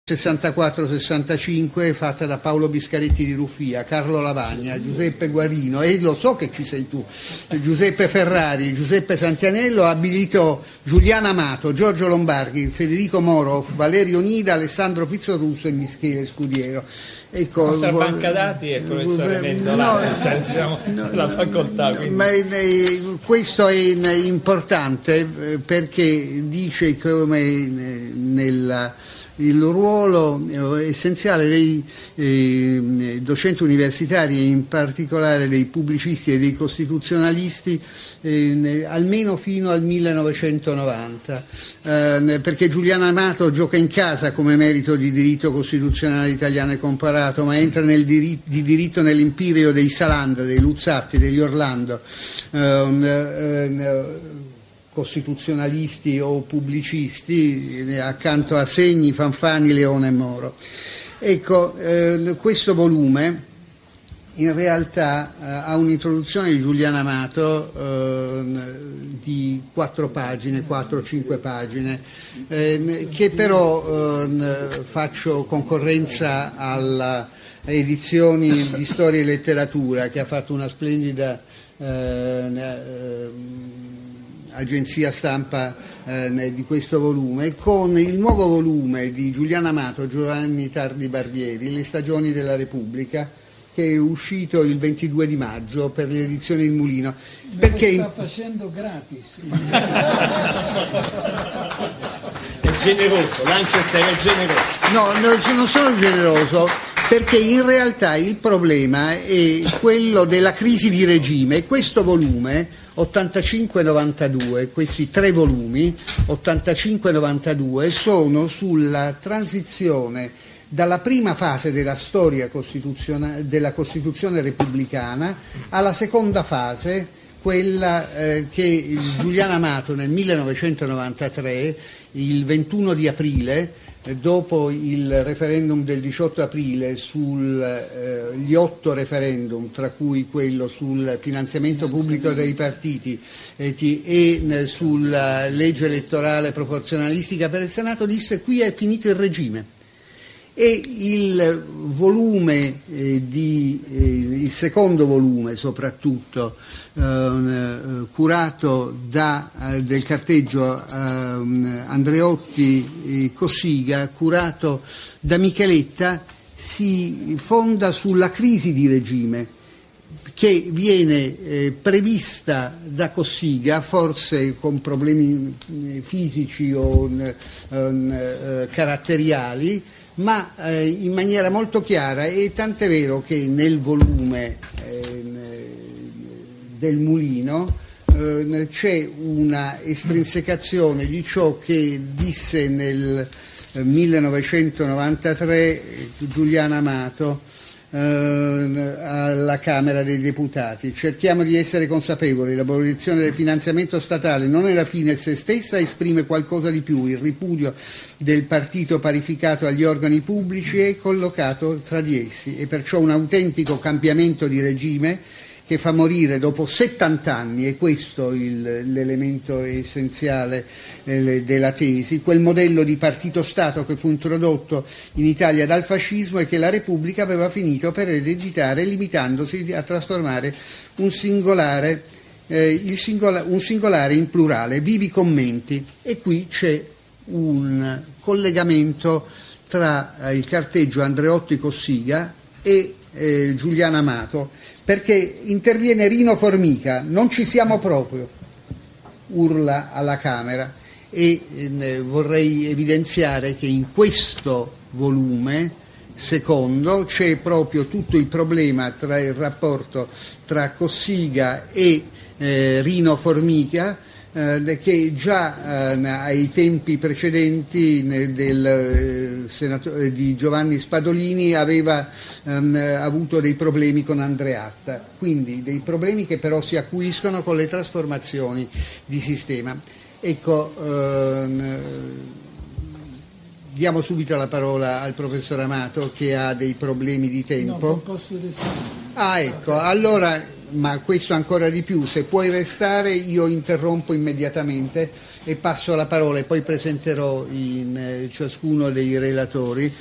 64-65, fatta da Paolo Biscaretti di Ruffia, Carlo Lavagna, Giuseppe Guarino, e lo so che ci sei tu, Giuseppe Ferrari, Giuseppe Santianello, ha abilito Giuliano Amato, Giorgio Lombardi, Federico Moro, Valerio Nida, Alessandro Pizzorusso e Michele Scudiero. Ecco, la nostra banca dati è il professore Mendolano, la facoltà. Ma questo è importante perché dice come il ruolo essenziale dei docenti universitari e in particolare dei pubblicisti e dei costituzionalisti almeno fino al 1990, perché Giuliano Amato gioca in casa come merito di diritto costituzionale italiano e comparato, ma entra di diritto nell'impirio dei Salanda, dei Luzzatti, degli Orlando, costituzionalisti o pubblicisti, accanto a Segni, Fanfani, Leone e Moro. Ecco, questo volume in realtà ha un'introduzione di Giuliano Amato di 4-5 pagine, che però faccio concorrenza alla edizioni di storia e letteratura, che ha fatto una splendida agenzia stampa di questo volume, con il nuovo volume di Giuliano Amato, Giovanni Tardi Barbieri, Le stagioni della Repubblica, che è uscito il 22 di maggio per le edizioni Il Mulino. Perché sta facendo gratis. È generoso, Lanchester è generoso. No, non sono generoso, perché in realtà il problema è quello della crisi di regime. Questo volume 85-92, questi 3 volumi 85-92 sono sulla transizione dalla prima fase della storia della Costituzione repubblicana alla seconda fase, quella che Giuliano Amato nel 1993, il 21 di aprile, dopo il referendum del 18 aprile gli 8 referendum, tra cui quello sul finanziamento pubblico dei partiti e sulla legge elettorale proporzionalistica per il Senato, disse: qui è finito il regime. E il volume il secondo volume soprattutto curato del carteggio Andreotti Cossiga, curato da Micheletta, si fonda sulla crisi di regime che viene prevista da Cossiga, forse con problemi fisici o caratteriali, ma in maniera molto chiara, e tant'è vero che nel volume del Mulino c'è una estrinsecazione di ciò che disse nel 1993 Giuliano Amato alla Camera dei Deputati: cerchiamo di essere consapevoli, l'abolizione del finanziamento statale non è la fine a se stessa, esprime qualcosa di più, il ripudio del partito parificato agli organi pubblici è collocato tra di essi, e perciò un autentico cambiamento di regime che fa morire dopo 70 anni, e questo l'elemento essenziale della tesi, quel modello di partito-Stato che fu introdotto in Italia dal fascismo e che la Repubblica aveva finito per ereditare, limitandosi a trasformare un singolare in plurale. Vivi commenti. E qui c'è un collegamento tra il carteggio Andreotti Cossiga e Giuliano Amato, perché interviene Rino Formica: non ci siamo proprio, urla alla Camera. E vorrei evidenziare che in questo volume secondo c'è proprio tutto il problema tra il rapporto tra Cossiga e Rino Formica, che già ai tempi precedenti di Giovanni Spadolini aveva avuto dei problemi con Andreatta, quindi dei problemi che però si acuiscono con le trasformazioni di sistema. Ecco, diamo subito la parola al professor Amato, che ha dei problemi di tempo. No, non posso restare. Ecco, allora, ma questo ancora di più, se puoi restare io interrompo immediatamente e passo la parola, e poi presenterò in ciascuno dei relatori